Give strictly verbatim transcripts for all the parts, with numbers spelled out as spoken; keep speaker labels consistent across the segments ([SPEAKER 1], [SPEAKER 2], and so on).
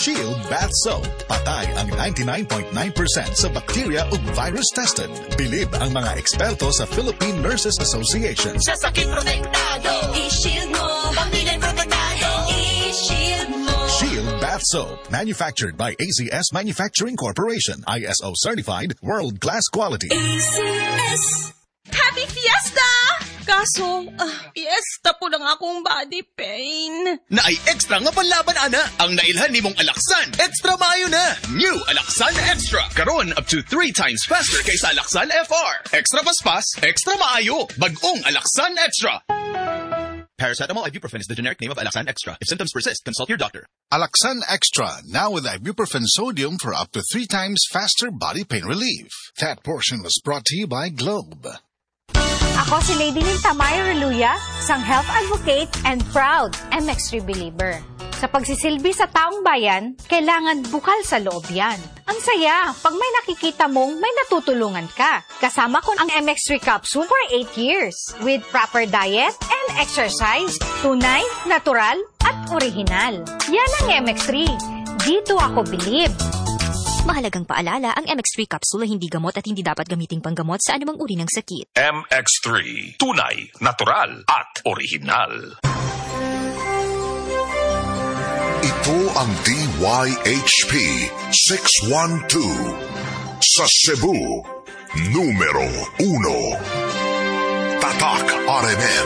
[SPEAKER 1] Shield Bath Soap. Patay ang ninety-nine point nine percent sa bacteria ug virus tested. Bilib ang mga eksperto sa Philippine Nurses Association.
[SPEAKER 2] Sa sakit protektado, i-shield mo. Pamilya protektado, i-shield mo.
[SPEAKER 1] Shield Bath Soap. Manufactured by A C S Manufacturing Corporation. I S O certified, world-class quality.
[SPEAKER 2] A C S.
[SPEAKER 3] Happy Fiesta! Kaso, uh, fiesta po ng akong body pain.
[SPEAKER 4] Naay extra nga panlaban, ana. Ang nailhan ni mong Alaksan, extra maayo na. New Alaksan Extra. Karon up to three times faster kaysa Alaksan F R. Extra paspas, extra maayo. Bagong Alaksan Extra. Paracetamol ibuprofen is the generic name of Alaksan Extra. If symptoms persist, consult your doctor.
[SPEAKER 1] Alaksan Extra, now with ibuprofen sodium for up to three times faster body pain relief. That portion was brought to you by Globe.
[SPEAKER 5] Ako si Lady Lynn Tamay Reluya, isang health advocate and proud M X three believer. Sa pagsisilbi sa taong bayan, kailangan bukal sa loob yan. Ang saya, pag may nakikita mong may natutulungan ka. Kasama ko ang M X three capsule for eight years with proper diet and exercise. Tunay, natural, at original. Yan ang M X three. Dito ako believe.
[SPEAKER 6] Mahalagang paalala, ang M X three capsule ay hindi gamot at hindi dapat gamiting panggamot sa anumang uri ng sakit.
[SPEAKER 7] M X three, tunay, natural, at original.
[SPEAKER 8] Ito ang D Y H P six one two sa Cebu, numero uno. Tatak R M N.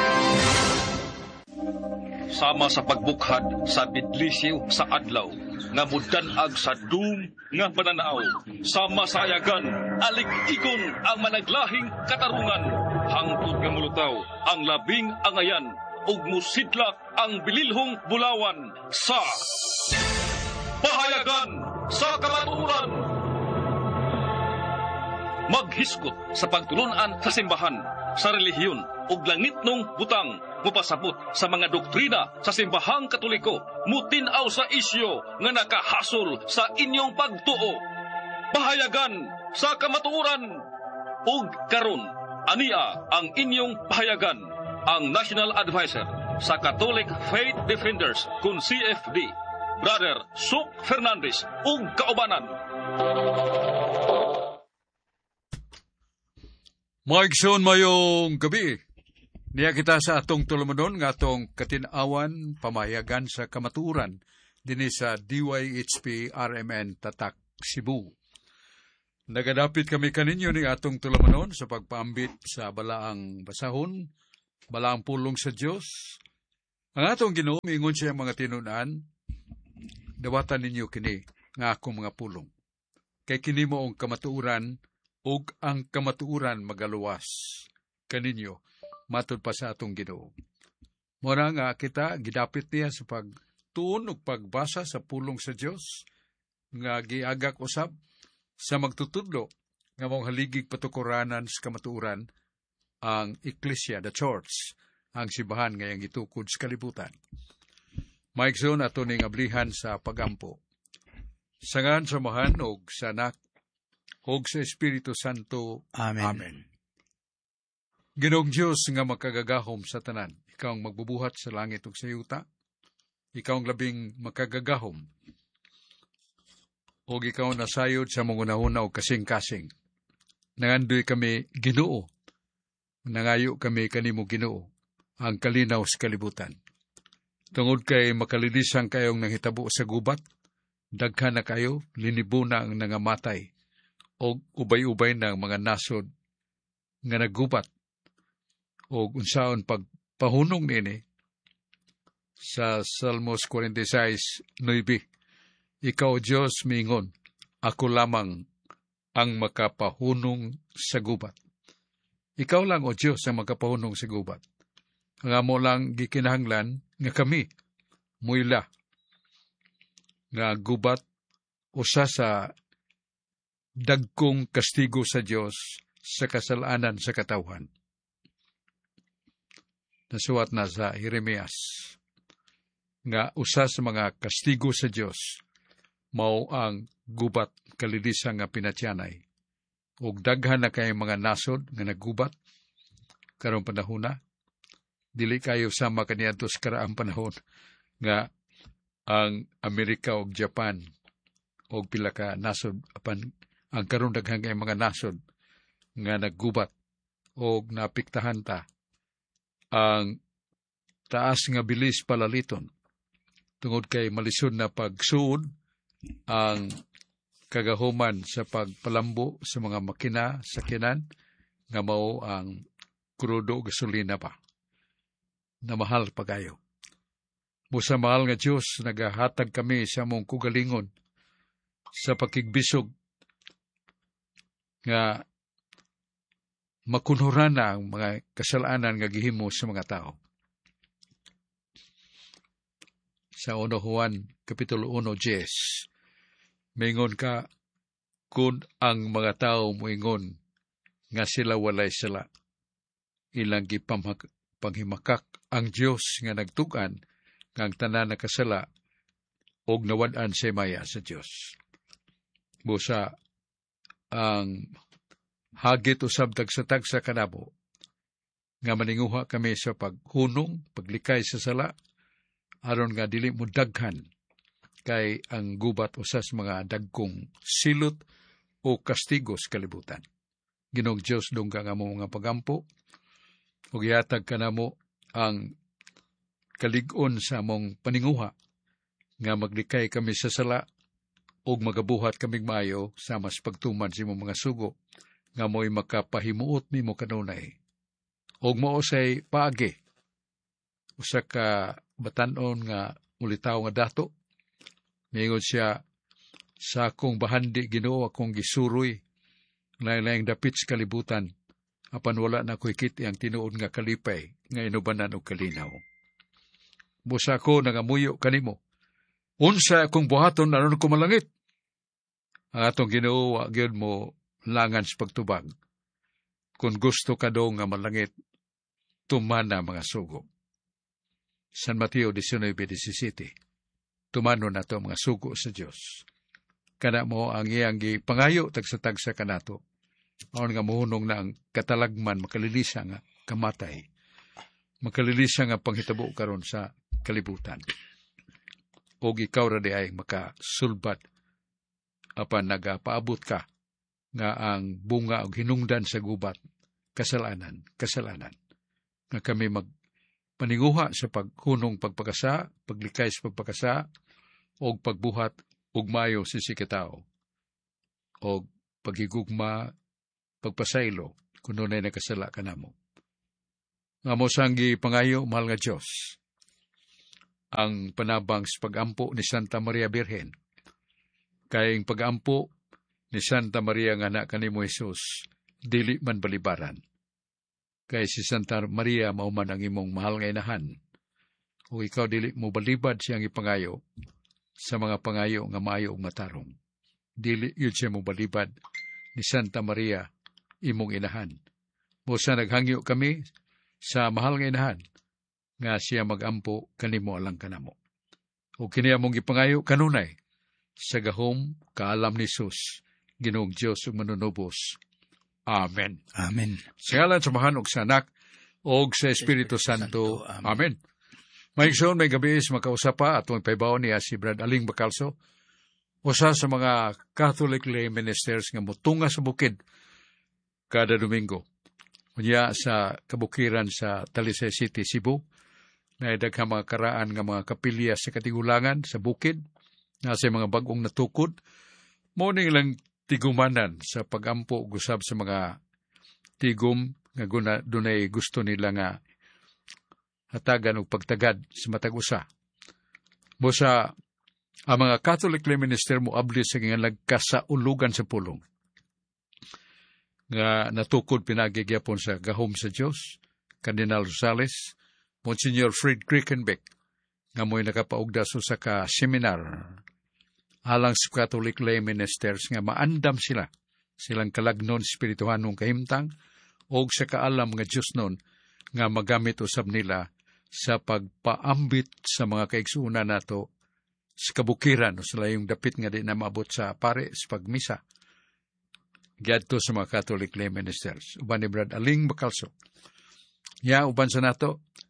[SPEAKER 9] Sama sa pagbukhad sa bidlisiw sa adlaw, nga mudanag sa dum nga pananaw, sama sa ayagan, alig-ikon ang managlahing katarungan, hangtod nga mulutaw ang labing angayan, ug musidlak ang bililhong bulawan sa pahayagan sa kamatuoran. Maghiskot sa pagtulunan sa simbahan, sa relihiyon ug langit nung butang, mupasabot sa mga doktrina sa simbahang katoliko, mutinaw sa isyo nga nakahasol sa inyong pagtuo. Pahayagan sa kamatuoran ug karon ania ang inyong pahayagan, ang National Advisor sa Catholic Faith Defenders kun C F D, Brother Sup Fernandez ug kaubanan.
[SPEAKER 10] Maigsoon mayong gabi. Niya kita sa atong tulumanon nga atong katinawan pamayagan sa kamatuuran dinhi sa D Y H P R M N Tatak Cebu. Nagadapit kami kaninyo ni atong tulumanon sa pagpaambit sa balaang basahon, balaang pulong sa Dios. Ang atong Ginoo miingon siya mga tinunan, dawatan ninyo kini nga akong mga pulong. Kay kini mo ang kamatuuran ug ang kamatuuran magaluwas kaninyo matud pa sa atong Ginoo. Mura nga kita gidapit niya sa pagtuon ug pagbasa sa pulong sa Dios nga giagak usab sa magtutudlo nga mong haligig patukuranan sa kamatuuran ang Iglesia, the Church, ang simbahan ngayang itukod sa kalibutan. Maigsoon ato ning ablihan sa pagampo. Sangan samahan og sa anak og sa Espiritu Santo. Amen. Amen. Ginoong Diyos nga makagagahom sa tanan, ikaw ang magbubuhat sa langit ug sa yuta, ikaw ang labing makagagahom, o ikaw nasayod sa mangunahuna o kasing-kasing. Nangandoy kami Ginoo, nangayo kami kanimo Ginoo, ang kalinaw sa kalibutan. Tungod kay makalidisang kayong nanghitabo sa gubat, daghan na kayo, linibo na ang nangamatay, o ubay-ubay ng mga nasod nga naggubat, o unsaon pagpahunong nini sa Salmos forty-six nine. Ikaw, Diyos, mingon, ako lamang ang makapahunong sa gubat. Ikaw lang, o Diyos, ang makapahunong sa gubat. Ang amo lang gikinahanglan nga kami, muyla, nga gubat, usa sa dagkong kastigo sa Diyos sa kasalanan sa katawhan. Nasuwat na sa Jeremias nga usa sa mga kastigo sa Diyos mao ang gubat kalidisang nga pinatyanay. Ug daghan na kay mga nasod nga naggubat karong panahon na, dili kayo sama kaniadto sa karaang panahon nga ang Amerika o Japan o pila ka nasod apan ang karon daghang kay mga nasod nga naggubat o napiktahan ta ang taas nga bilis palaliton tungod kay malisod na pagsuod ang kagahuman sa pagpalambo sa mga makina sakyanan nga mao ang krudo gasolina pa na mahal pagayo. Busa mahal nga Diyos, nagahatag kami sa mong kugalingon sa pakigbisog nga makunhuran na ang mga kasalanan nga gihimo sa mga tao. Sa Uno Juan, Kapitulo one, Jes, maingon ka, kung ang mga tao moingon nga sila walay sala, ilang gipanghimakak ang Diyos nga nagtugan ng tanan na kasala og nawadaan sa maya sa Diyos. Busa ang hagit usab tagsa-tagsa kanamo nga maninguha kami sa paghunong, paglikay sa sala, aron nga dili mo daghan kay ang gubat usas mga dagkong silot o kastigos kalibutan. Ginoong Diyos dungga nga mo mga pagampo ug ihatag kanamo ang kalig-on sa among paninguha nga maglikay kami sa sala ug magabuhat kaming maayo sa mas pagtuman sa imong mga sugo nga mo'y makapahimuot nimo kanunay ug mao say paagi usa ka batan-on nga ulitaw nga dato mingon siya sa akong bahandi Ginoo akong gisuroy lain-laing dapit sa kalibutan apan wala na ko'y kiti ang tinuod nga kalipay nga inubanan og kalinaw. Busa ko nangamuyo kanimo. Unsa akong buhaton aron ko malangit? Ang atong Ginoo wa gyud mo langan sa pagtubag. Kung gusto ka daw nga malangit, tumana mga sugo. San Mateo nineteen seventeen. Tumano na to mga sugo sa Dios. Kana mo ang iyang gipangayo tagsa-tagsa kanato. Aron nga mohunong na ang katalagman makalilisa nga kamatay. Makalilisa nga panghitabo karon sa kalibutan. O ikaw ra di ay makasulbat apan nagapaabot ka nga ang bunga og hinungdan sa gubat kasalanan, kasalanan. Nga kami magpaninguha sa paghunong pagpakasa, paglikay sa pagpakasa o pagbuhat ug mayo sa sikatao. O paghigugma, pagpasaylo kuno nay nakasala kanamo. Nga mo sanggi pangayo mahal nga Dios. Ang panabang sa pag-ampo ni Santa Maria Birhen. Kayang pag-ampo ni Santa Maria nga anak kanimo Hesus, dili man balibaran. Kay si Santa Maria mauman ang imong mahal nga inahan. O ikaw dili mo balibad siyang ipangayo sa mga pangayo nga maayo ug matarong. Dili yun siya mo balibad ni Santa Maria imong inahan. Busa naghangyo kami sa mahal nga inahan nga siya magampo kanimo alang kanamo. O kini among gipangayo kanunay sa gahom kaalam ni Jesus, Ginoong Dios ug manunubos. Amen.
[SPEAKER 11] Amen.
[SPEAKER 10] Sa ngalan sa Amahan ug sa Anak ug sa Espiritu Santo. Santo. Amen. Maigsoon may gabi is makausapa atong paybaon niya si Brad Aling Bacalso, usa sa mga Catholic lay ministers nga motunga sa bukid kada Domingo. Unya sa kabukiran sa Talisay City, Cebu, na daghang mga karaan nga mga kapilya sa katigulangan sa bukid, na sa mga bagong natukod, morning lang tigumanan sa pagampo gusab sa mga tigom nga guna, dunay gusto nila nga hatagan o pagtagad sa matag usa. Busa, ang mga Catholic lay minister mo abli sa nga nagkasaulugan sa pulong. Nga natukod pinagigyapon sa gahom sa Dios, Cardinal Rosales, Monsignor Fred Krickenbeck, nga mo'y nakapaugda sa ka seminar alang sa Catholic lay ministers nga maandam sila, silang kalagnon espirituhanong kahimtang, o sa kaalam nga Diyos nun nga magamit usab nila sa pagpaambit sa mga kaigsuuna nato sa kabukiran o sila yung dapit nga di na maabot sa pare sa pagmisa. Giadto sa mga Catholic lay ministers. Uban ni Brad Aling Bacalso. Ya, uban sa nato,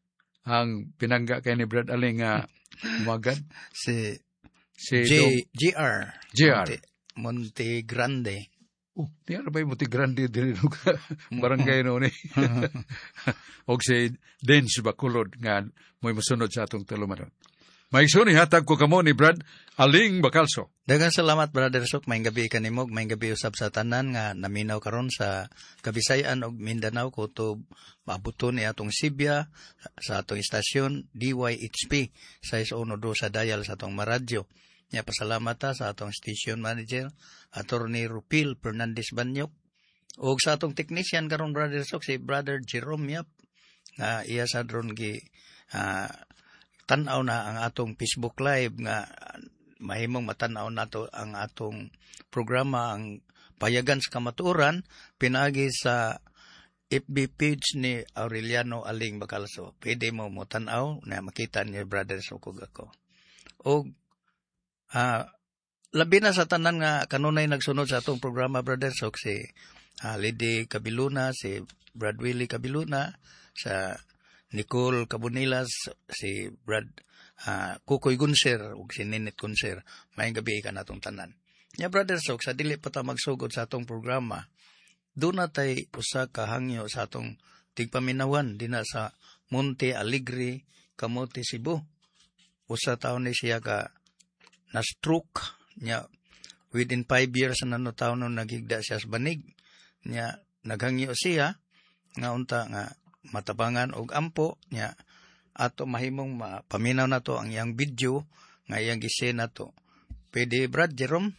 [SPEAKER 10] ang pinangga kay ni Brad Aling nga umagad
[SPEAKER 11] Si
[SPEAKER 10] si
[SPEAKER 11] J,
[SPEAKER 10] Dong-
[SPEAKER 11] G R.
[SPEAKER 10] J R.
[SPEAKER 11] Monte, Monte Grande.
[SPEAKER 10] Oh, di ano ba yung Monte Grande din barangay noon eh. O si Dens Bacolod nga mo'y masunod sa atong tulumanon. Maigsoon ihatag ko kamo ni Brad Aling Bacalso.
[SPEAKER 11] Daghang salamat, Brother Sok. May gabi kanimog, may gabi usab sa tanan nga naminaw karon sa Kabisayan ug Mindanao kutob maabuton ni atong Sibya sa atong istasyon D Y H P sais uno do sa dial sa atong maradyo. Nya pasalamat ta sa atong station manager Attorney Rupil Fernandez Banyok ug sa atong technician karon, Brother Sok, si Brother Jerome Yap nga iya sa dron gi ah, tan-aw na ang atong Facebook Live nga mahimong matanaw nato ang atong programa ang Payagan sa Kamatuoran pinaagi sa F B page ni Aureliano Aling Bacalso. Pwede mo mo tan-aw na makita ni Brother Sukog ako. O ah, labi na sa tanan nga kanunay nagsunod sa atong programa, Brother Sok, si ah, Lady Cabiluna, si Brad Willie Cabiluna, sa Nicole Cabonilas, si Brad uh, Kukoy Gunser, ug si Ninit Gunser. May gabi ka natong tanan. Nya, Brother Sok, sa dili pa ta magsugod sa atong programa, doon na tay usa ka hangyo sa atong tigpaminawan dina sa Monte Alegre, Camote, Cebu. Usa taon ni siya ka na-stroke. Nya, within five years na no taon nung nagigda siya sa banig. Nya, naghangyo siya, nga unta nga matabangan og ampo nya ato mahimong mapaminaw na to ang iyang video nga iyang gisena to. Pwede, Brad Jerome,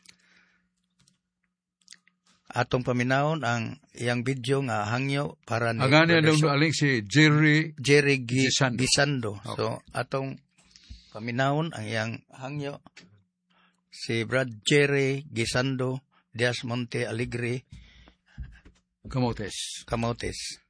[SPEAKER 11] atong paminawon ang iyang video nga hangyo para ni
[SPEAKER 10] Ang ano nung aling si Jerry
[SPEAKER 11] Jerry G-
[SPEAKER 10] Gisando.
[SPEAKER 11] Gisando.
[SPEAKER 10] Okay.
[SPEAKER 11] So atong paminawon ang iyang hangyo si Brad Jerry Gisando Diaz Monte Alegre,
[SPEAKER 10] Camotes.
[SPEAKER 11] Camotes.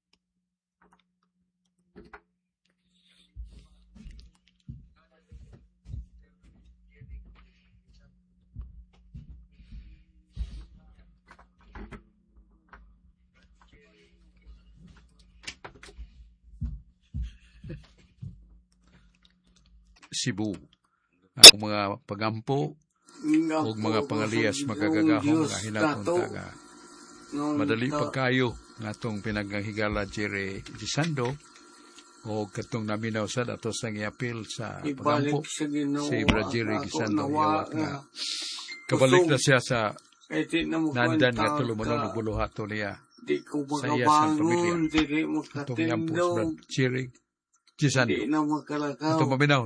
[SPEAKER 10] Cebu. Ang mga pagampo o mga pangaliyas magagagahong nga hinapunta nga madali pagkayo nga itong pinaghigala Jerry Gisando o katong naminaw sa datos ng iapil sa pagampo si Brad Jerry Gisando iawat nga kabalik na siya sa nandan nga tulumanon o buluhato niya sa iya sa pamilya itong yampos Brad Jerry Gisando itong maminaw